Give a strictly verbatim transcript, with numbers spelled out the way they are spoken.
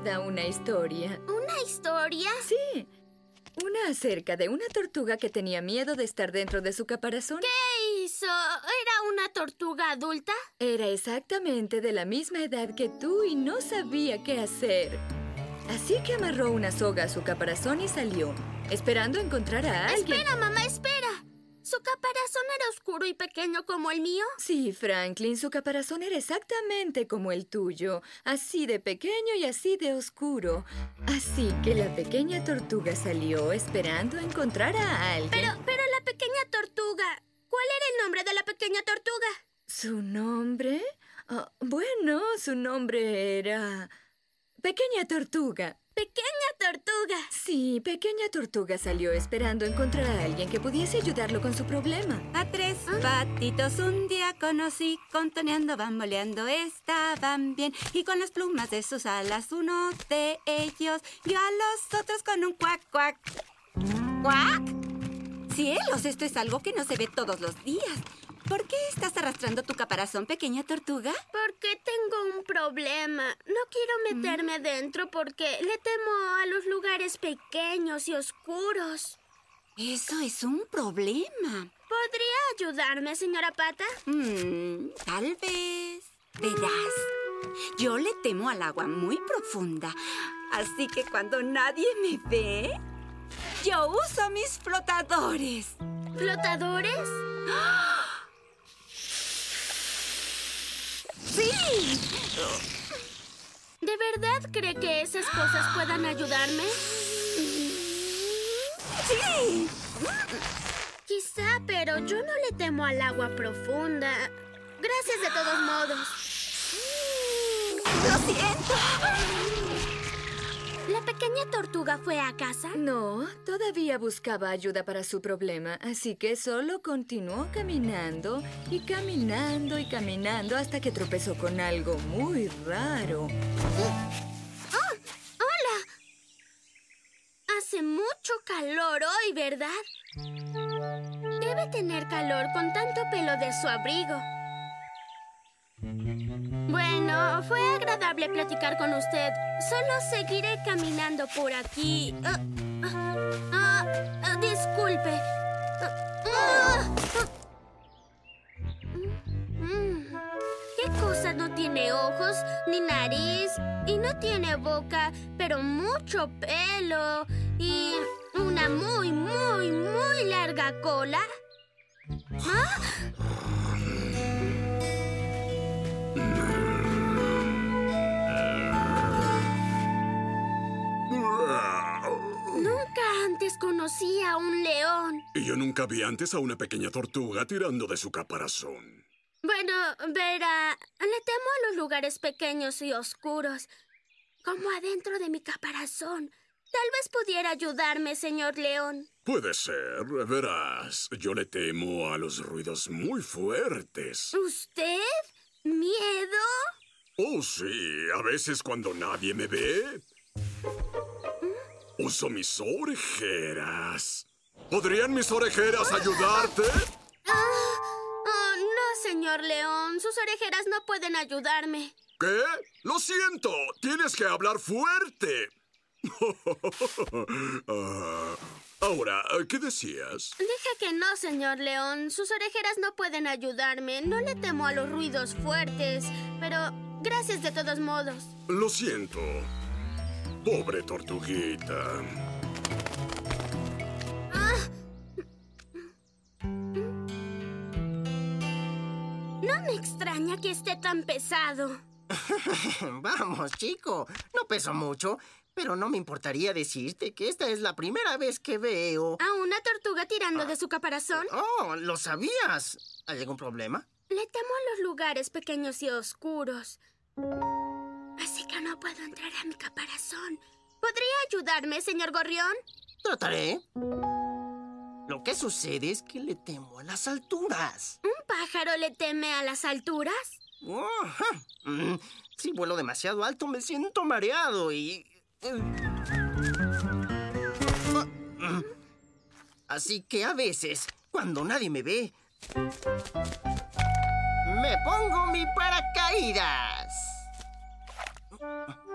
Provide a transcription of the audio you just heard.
recuerda una historia. ¿Una historia? Sí. Una acerca de una tortuga que tenía miedo de estar dentro de su caparazón. ¿Qué hizo? ¿Era una tortuga adulta? Era exactamente de la misma edad que tú y no sabía qué hacer. Así que amarró una soga a su caparazón y salió, esperando encontrar a alguien. ¡Espera, mamá, espera! ¿Su caparazón era oscuro y pequeño como el mío? Sí, Franklin, su caparazón era exactamente como el tuyo. Así de pequeño y así de oscuro. Así que la pequeña tortuga salió esperando encontrar a alguien. Pero, pero la pequeña tortuga... ¿Cuál era el nombre de la pequeña tortuga? ¿Su nombre? Oh, bueno, su nombre era... Pequeña Tortuga. ¡Pequeña Tortuga! Sí, Pequeña Tortuga salió esperando encontrar a alguien que pudiese ayudarlo con su problema. A tres patitos un día conocí, contoneando, bamboleando, estaban bien. Y con las plumas de sus alas, uno de ellos vio a los otros con un cuac, cuac. ¿Cuac? ¡Cielos! Esto es algo que no se ve todos los días. ¿Por qué estás arrastrando tu caparazón, pequeña tortuga? Porque tengo un problema. No quiero meterme dentro porque le temo a los lugares pequeños y oscuros. Eso es un problema. ¿Podría ayudarme, señora Pata? Mm, tal vez. Verás, yo le temo al agua muy profunda. Así que cuando nadie me ve, yo uso mis flotadores. ¿Flotadores? ¡Ah! ¡Sí! ¿De verdad cree que esas cosas puedan ayudarme? ¡Sí! Quizá, pero yo no le temo al agua profunda. Gracias de todos modos. ¡Lo siento! ¿La pequeña tortuga fue a casa? No, todavía buscaba ayuda para su problema, así que solo continuó caminando y caminando y caminando hasta que tropezó con algo muy raro. ¡Oh! ¡Hola! Hace mucho calor hoy, ¿verdad? Debe tener calor con tanto pelo de su abrigo. Bueno, fue agradable platicar con usted. Solo seguiré caminando por aquí. Uh, uh, uh, uh, disculpe. Uh, uh, uh. ¿Qué cosa no tiene ojos, ni nariz, y no tiene boca, pero mucho pelo y una muy, muy, muy larga cola? ¿Ah? Nunca antes conocí a un león. Y yo nunca vi antes a una pequeña tortuga tirando de su caparazón. Bueno, verá, le temo a los lugares pequeños y oscuros, como adentro de mi caparazón. Tal vez pudiera ayudarme, señor león. Puede ser, verás. Yo le temo a los ruidos muy fuertes. ¿Usted? ¿Miedo? Oh, sí. A veces cuando nadie me ve, uso mis orejeras. ¿Podrían mis orejeras ayudarte? Ah, oh, no, señor león. Sus orejeras no pueden ayudarme. ¿Qué? Lo siento. Tienes que hablar fuerte. uh, ahora, ¿qué decías? Dije que no, señor león. Sus orejeras no pueden ayudarme. No le temo a los ruidos fuertes, pero gracias de todos modos. Lo siento. Pobre tortuguita. Ah. No me extraña que esté tan pesado. Vamos, chico. No peso mucho, pero no me importaría decirte que esta es la primera vez que veo... ¿A una tortuga tirando ah. de su caparazón? ¡Oh, lo sabías! ¿Hay algún problema? Le temo a los lugares pequeños y oscuros. Así que no puedo entrar a mi caparazón. ¿Podría ayudarme, señor gorrión? Trataré. Lo que sucede es que le temo a las alturas. ¿Un pájaro le teme a las alturas? Oh, mm, si vuelo demasiado alto me siento mareado y... Así que a veces, cuando nadie me ve, me pongo mi paracaídas.